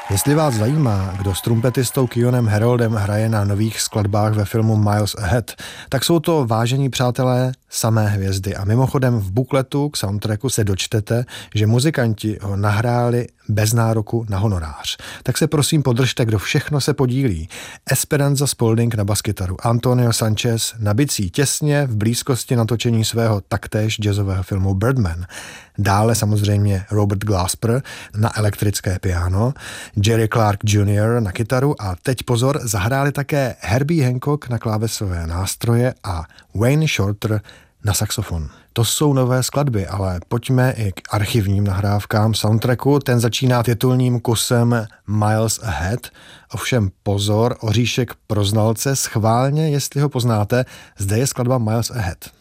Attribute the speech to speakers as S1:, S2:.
S1: Jestli vás zajímá, kdo s trumpetistou Kionem Heroldem hraje na nových skladbách ve filmu Miles Ahead, tak jsou to, vážení přátelé, samé hvězdy. A mimochodem v bukletu k soundtracku se dočtete, že muzikanti ho nahráli bez nároku na honorář. Tak se prosím podržte, kdo všechno se podílí. Esperanza Spalding na baskytaru, Antonio Sanchez na bicí těsně v blízkosti natočení svého taktéž jazzového filmu Birdman. Dále samozřejmě Robert Glasper na elektrické piano, Jerry Clark Jr. na kytaru a teď pozor, zahráli také Herbie Hancock na klávesové nástroje a Wayne Shorter na saxofon. To jsou nové skladby, ale pojďme i k archivním nahrávkám soundtracku. Ten začíná titulním kusem Miles Ahead. Ovšem pozor, oříšek pro znalce, schválně, jestli ho poznáte, zde je skladba Miles Ahead.